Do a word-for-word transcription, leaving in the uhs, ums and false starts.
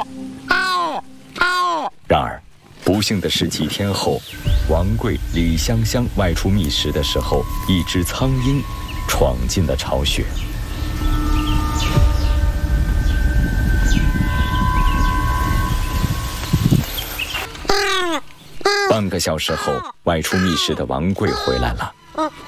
然而，不幸的是，几天后，王贵、李香香外出觅食的时候，一只苍鹰闯进了巢穴。半个小时后，外出觅食的王贵回来了。